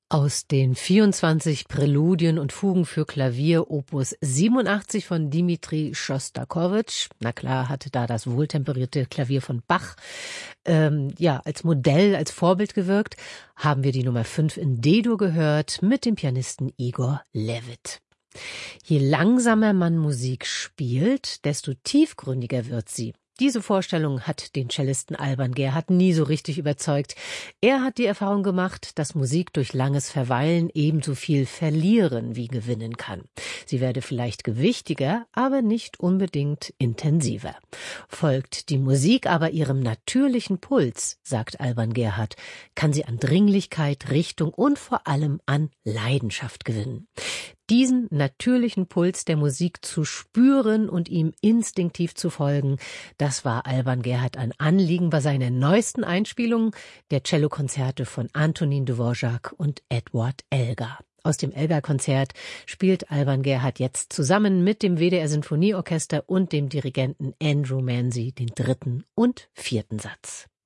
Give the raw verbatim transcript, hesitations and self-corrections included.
Aus den vierundzwanzig Präludien und Fugen für Klavier Opus siebenundachtzig von Dimitri Schostakowitsch. Na klar, hatte da das wohltemperierte Klavier von Bach ähm, ja als Modell, als Vorbild gewirkt. Haben wir die Nummer fünf in D-Dur gehört mit dem Pianisten Igor Levit. Je langsamer man Musik spielt, desto tiefgründiger wird sie. Diese Vorstellung hat den Cellisten Alban Gerhardt nie so richtig überzeugt. Er hat die Erfahrung gemacht, dass Musik durch langes Verweilen ebenso viel verlieren wie gewinnen kann. Sie werde vielleicht gewichtiger, aber nicht unbedingt intensiver. Folgt die Musik aber ihrem natürlichen Puls, sagt Alban Gerhardt, kann sie an Dringlichkeit, Richtung und vor allem an Leidenschaft gewinnen. Diesen natürlichen Puls der Musik zu spüren und ihm instinktiv zu folgen, das war Alban Gerhardt ein Anliegen bei seiner neuesten Einspielung der Cellokonzerte von Antonin Dvorak und Edward Elgar. Aus dem Elgar-Konzert spielt Alban Gerhardt jetzt zusammen mit dem W D R-Sinfonieorchester und dem Dirigenten Andrew Manzi den dritten und vierten Satz.